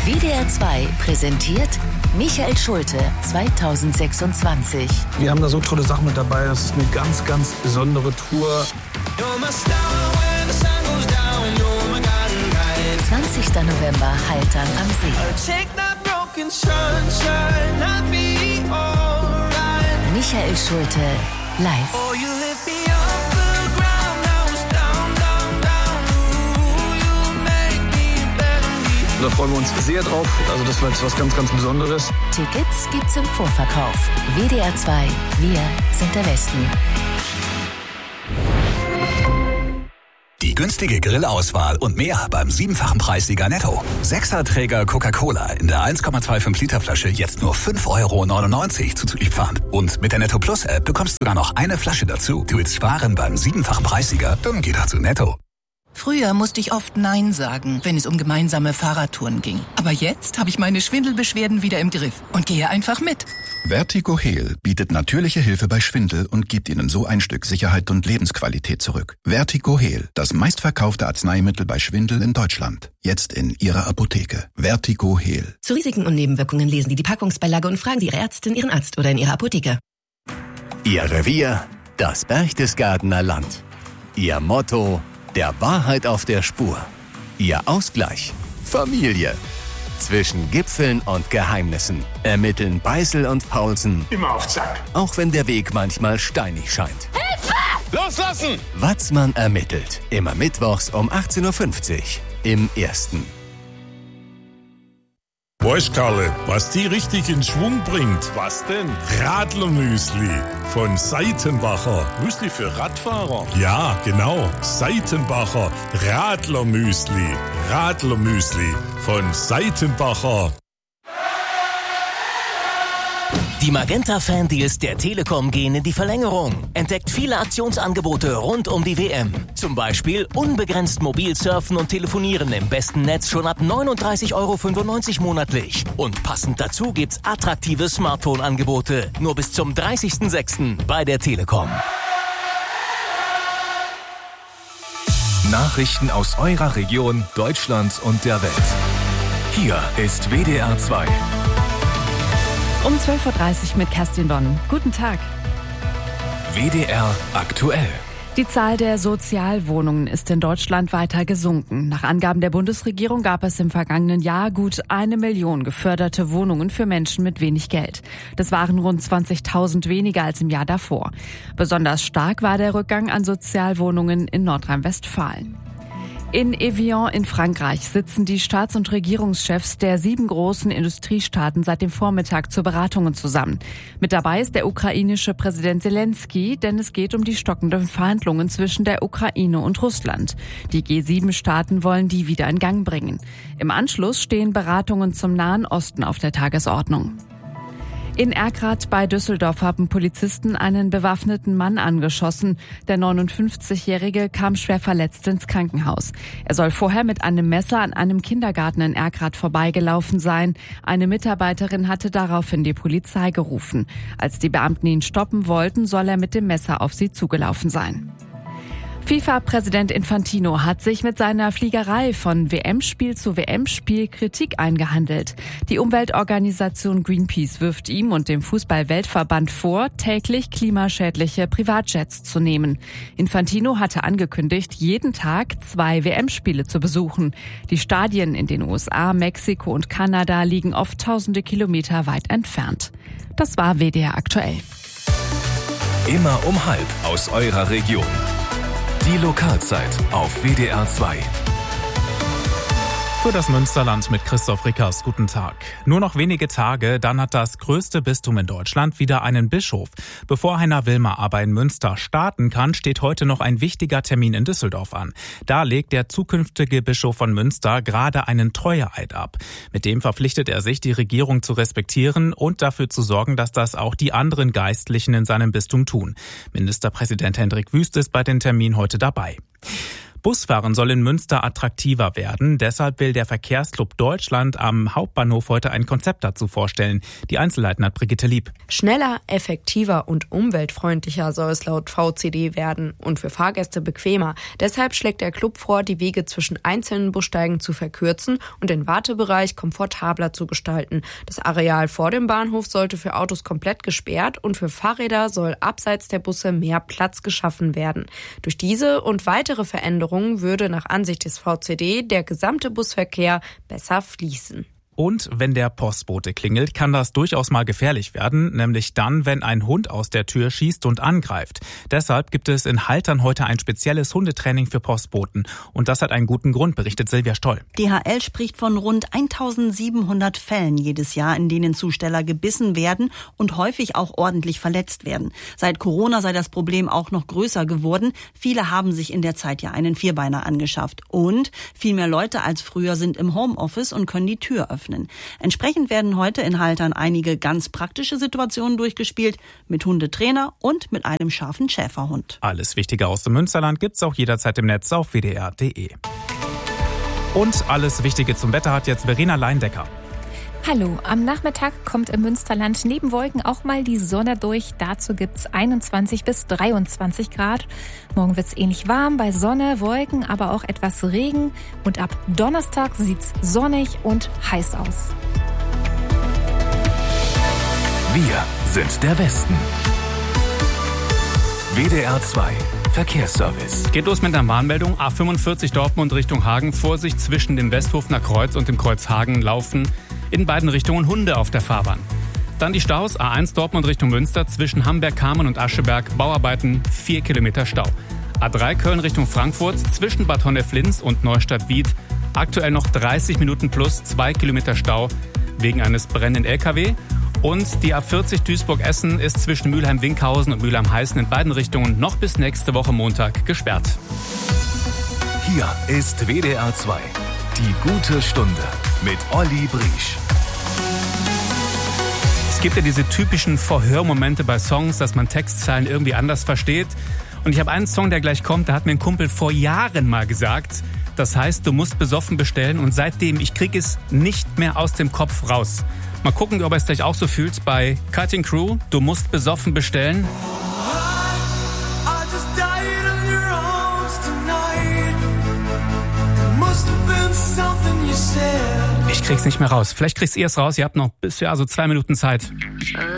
WDR 2 präsentiert Michael Schulte 2026. Wir haben da so tolle Sachen mit dabei. Das ist eine ganz, ganz besondere Tour. 20. November, Haltern am See. Michael Schulte live. Da freuen wir uns sehr drauf. Also das war jetzt was ganz, ganz Besonderes. Tickets gibt's im Vorverkauf. WDR 2, wir sind der Westen. Die günstige Grillauswahl und mehr beim 7-fachen Preissieger Netto. 6er-Träger Coca-Cola in der 1,25 Liter Flasche jetzt nur 5,99 € zuzüglich Pfand. Und mit der Netto Plus App bekommst du sogar noch eine Flasche dazu. Du willst sparen beim 7-fachen Preissieger? Dann geh doch zu Netto. Früher musste ich oft Nein sagen, wenn es um gemeinsame Fahrradtouren ging. Aber jetzt habe ich meine Schwindelbeschwerden wieder im Griff und gehe einfach mit. Vertigo Heal bietet natürliche Hilfe bei Schwindel und gibt Ihnen so ein Stück Sicherheit und Lebensqualität zurück. Vertigo Heal, das meistverkaufte Arzneimittel bei Schwindel in Deutschland. Jetzt in Ihrer Apotheke. Vertigo Heal. Zu Risiken und Nebenwirkungen lesen Sie die Packungsbeilage und fragen Sie Ihre Ärztin, Ihren Arzt oder in Ihrer Apotheke. Ihr Revier, das Berchtesgadener Land. Ihr Motto: der Wahrheit auf der Spur. Ihr Ausgleich: Familie. Zwischen Gipfeln und Geheimnissen ermitteln Beißel und Paulsen immer auf Zack. Auch wenn der Weg manchmal steinig scheint. Hilfe! Loslassen! Watzmann ermittelt. Immer mittwochs um 18:50 Uhr im Ersten. Weißt Karle, was die richtig in Schwung bringt? Was denn? Radlermüsli von Seitenbacher. Müsli für Radfahrer? Ja, genau. Seitenbacher Radlermüsli. Radlermüsli von Seitenbacher. Die Magenta-Fan-Deals der Telekom gehen in die Verlängerung. Entdeckt viele Aktionsangebote rund um die WM. Zum Beispiel unbegrenzt mobil surfen und telefonieren im besten Netz schon ab 39,95 € monatlich. Und passend dazu gibt's attraktive Smartphone-Angebote. Nur bis zum 30.06. bei der Telekom. Nachrichten aus eurer Region, Deutschland und der Welt. Hier ist WDR 2. Um 12:30 Uhr mit Kerstin Bonn. Guten Tag. WDR aktuell. Die Zahl der Sozialwohnungen ist in Deutschland weiter gesunken. Nach Angaben der Bundesregierung gab es im vergangenen Jahr gut 1 Million geförderte Wohnungen für Menschen mit wenig Geld. Das waren rund 20.000 weniger als im Jahr davor. Besonders stark war der Rückgang an Sozialwohnungen in Nordrhein-Westfalen. In Evian in Frankreich sitzen die Staats- und Regierungschefs der 7 großen Industriestaaten seit dem Vormittag zu Beratungen zusammen. Mit dabei ist der ukrainische Präsident Zelensky, denn es geht um die stockenden Verhandlungen zwischen der Ukraine und Russland. Die G7-Staaten wollen die wieder in Gang bringen. Im Anschluss stehen Beratungen zum Nahen Osten auf der Tagesordnung. In Erkrath bei Düsseldorf haben Polizisten einen bewaffneten Mann angeschossen. Der 59-Jährige kam schwer verletzt ins Krankenhaus. Er soll vorher mit einem Messer an einem Kindergarten in Erkrath vorbeigelaufen sein. Eine Mitarbeiterin hatte daraufhin die Polizei gerufen. Als die Beamten ihn stoppen wollten, soll er mit dem Messer auf sie zugelaufen sein. FIFA-Präsident Infantino hat sich mit seiner Fliegerei von WM-Spiel zu WM-Spiel Kritik eingehandelt. Die Umweltorganisation Greenpeace wirft ihm und dem Fußball-Weltverband vor, täglich klimaschädliche Privatjets zu nehmen. Infantino hatte angekündigt, jeden Tag 2 WM-Spiele zu besuchen. Die Stadien in den USA, Mexiko und Kanada liegen oft tausende Kilometer weit entfernt. Das war WDR aktuell. Immer um 12:30 aus eurer Region. Die Lokalzeit auf WDR 2. Für das Münsterland mit Christoph Rickers. Guten Tag. Nur noch wenige Tage, dann hat das größte Bistum in Deutschland wieder einen Bischof. Bevor Heiner Wilmer aber in Münster starten kann, steht heute noch ein wichtiger Termin in Düsseldorf an. Da legt der zukünftige Bischof von Münster gerade einen Treueeid ab. Mit dem verpflichtet er sich, die Regierung zu respektieren und dafür zu sorgen, dass das auch die anderen Geistlichen in seinem Bistum tun. Ministerpräsident Hendrik Wüst ist bei dem Termin heute dabei. Busfahren soll in Münster attraktiver werden. Deshalb will der Verkehrsclub Deutschland am Hauptbahnhof heute ein Konzept dazu vorstellen. Die Einzelheiten hat Brigitte Lieb. Schneller, effektiver und umweltfreundlicher soll es laut VCD werden und für Fahrgäste bequemer. Deshalb schlägt der Club vor, die Wege zwischen einzelnen Bussteigen zu verkürzen und den Wartebereich komfortabler zu gestalten. Das Areal vor dem Bahnhof sollte für Autos komplett gesperrt und für Fahrräder soll abseits der Busse mehr Platz geschaffen werden. Durch diese und weitere Veränderungen würde nach Ansicht des VCD der gesamte Busverkehr besser fließen. Und wenn der Postbote klingelt, kann das durchaus mal gefährlich werden, nämlich dann, wenn ein Hund aus der Tür schießt und angreift. Deshalb gibt es in Haltern heute ein spezielles Hundetraining für Postboten. Und das hat einen guten Grund, berichtet Silvia Stoll. DHL spricht von rund 1700 Fällen jedes Jahr, in denen Zusteller gebissen werden und häufig auch ordentlich verletzt werden. Seit Corona sei das Problem auch noch größer geworden. Viele haben sich in der Zeit ja einen Vierbeiner angeschafft. Und viel mehr Leute als früher sind im Homeoffice und können die Tür öffnen. Entsprechend werden heute in Haltern einige ganz praktische Situationen durchgespielt, mit Hundetrainer und mit einem scharfen Schäferhund. Alles Wichtige aus dem Münsterland gibt's auch jederzeit im Netz auf wdr.de. Und alles Wichtige zum Wetter hat jetzt Verena Leindecker. Hallo, am Nachmittag kommt im Münsterland neben Wolken auch mal die Sonne durch. Dazu gibt's 21 bis 23 Grad. Morgen wird's ähnlich warm bei Sonne, Wolken, aber auch etwas Regen. Und ab Donnerstag sieht's sonnig und heiß aus. Wir sind der Westen. WDR 2 Verkehrsservice. Geht los mit einer Warnmeldung. A45 Dortmund Richtung Hagen. Vorsicht, zwischen dem Westhofener Kreuz und dem Kreuz Hagen laufen in beiden Richtungen Hunde auf der Fahrbahn. Dann die Staus. A1 Dortmund Richtung Münster. Zwischen Hamberg-Kamen und Ascheberg. Bauarbeiten, 4 Kilometer Stau. A3 Köln Richtung Frankfurt. Zwischen Bad Honnef-Linz und Neustadt-Wied. Aktuell noch 30 Minuten plus 2 Kilometer Stau wegen eines brennenden LKW. Und die A40 Duisburg-Essen ist zwischen Mülheim-Winkhausen und Mülheim-Heißen in beiden Richtungen noch bis nächste Woche Montag gesperrt. Hier ist WDR 2. Die gute Stunde mit Olli Briesch. Es gibt ja diese typischen Verhörmomente bei Songs, dass man Textzeilen irgendwie anders versteht. Und ich habe einen Song, der gleich kommt, da hat mir ein Kumpel vor Jahren mal gesagt, das heißt, du musst besoffen bestellen. Und seitdem, ich kriege es nicht mehr aus dem Kopf raus. Mal gucken, ob er es gleich auch so fühlt bei Cutting Crew. Du musst besoffen bestellen. Ich krieg's nicht mehr raus. Vielleicht kriegt ihr es raus. Ihr habt noch bis 2 Minuten Zeit.